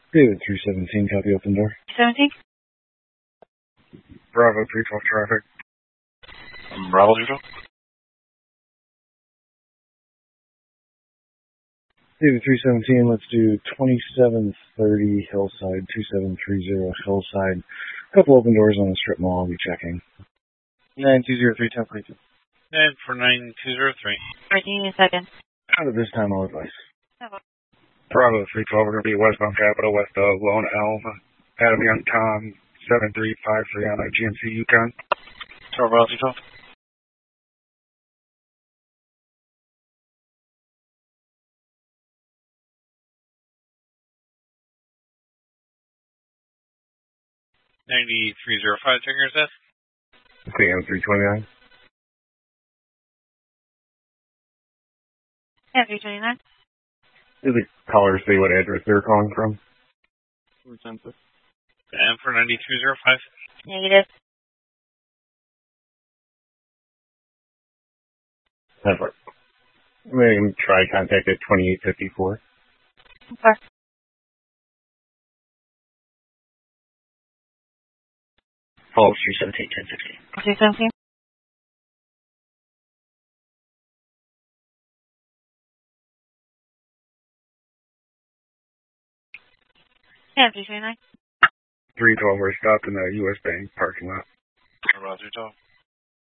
David 317, copy open door. 17? Bravo 312 traffic. Bravo 312. David 317, let's do 2730 Hillside, 2730 Hillside. A couple open doors on the strip mall, I'll be checking. 9203, 1042. And for 9203. Alright, give me a second. Out of this time, I'll advise. Bravo 312, we're going to be westbound Capitol, west of Lone Elm. Adam Young Tom 7353 on a GMC Yukon. Bravo 312. $93.05, Fingers S. CM 329. Yeah, 329. Do the caller say what address they're calling from? And for 93.05. Negative. That's right. We can try contact at 2854. Okay. Follow 317, 1060. 317? Yeah, 329. 312, we're stopped in the U.S. Bank parking lot. Bravo 312.